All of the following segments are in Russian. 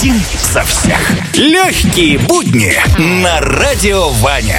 Один за всех. Легкие будни на Радио Ваня.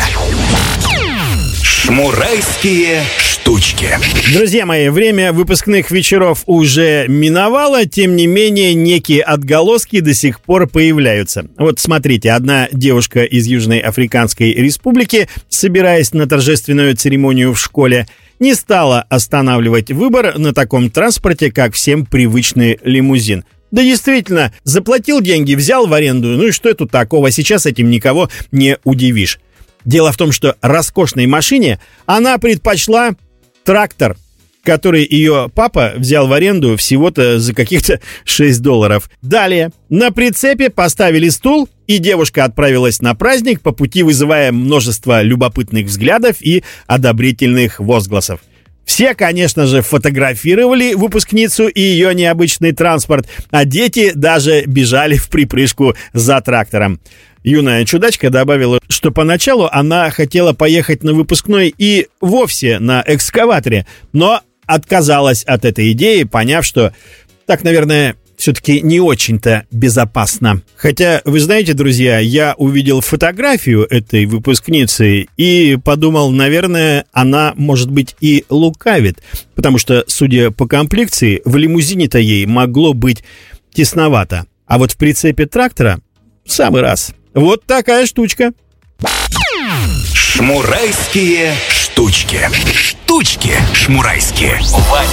Шмурайские штучки. Друзья мои, время выпускных вечеров уже миновало, тем не менее некие отголоски до сих пор появляются. Вот смотрите, одна девушка из Южной Африканской Республики, собираясь на торжественную церемонию в школе, не стала останавливать выбор на таком транспорте, как всем привычный лимузин. Да действительно, заплатил деньги, взял в аренду, ну и что тут такого, сейчас этим никого не удивишь. Дело в том, что роскошной машине она предпочла трактор, который ее папа взял в аренду всего-то за каких-то $6. Далее на прицепе поставили стул, и девушка отправилась на праздник, по пути вызывая множество любопытных взглядов и одобрительных возгласов. Все, конечно же, фотографировали выпускницу и ее необычный транспорт, а дети даже бежали в припрыжку за трактором. Юная чудачка добавила, что поначалу она хотела поехать на выпускной и вовсе на экскаваторе, но отказалась от этой идеи, поняв, что так, наверное, все-таки не очень-то безопасно. Хотя, вы знаете, друзья, я увидел фотографию этой выпускницы и подумал, наверное, она, может быть, и лукавит, потому что, судя по комплекции, в лимузине-то ей могло быть тесновато, а вот в прицепе трактора в самый раз. Вот такая штучка. Шмурайские штучки. Штучки шмурайские. Ваня.